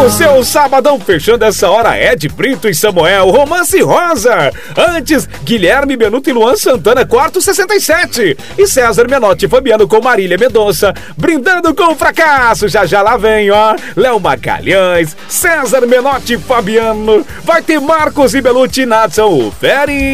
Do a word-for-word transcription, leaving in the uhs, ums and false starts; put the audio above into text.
O seu sabadão fechando essa hora é de Brito e Samuel, Romance Rosa. Antes, Guilherme Benuto e Luan Santana, quarto sessenta e sete. E César Menotti e Fabiano com Marília Mendonça, brindando com o fracasso. Já já lá vem, ó, Léo Magalhães, César Menotti e Fabiano. Vai ter Marcos e Belucci, Natson, o Feri.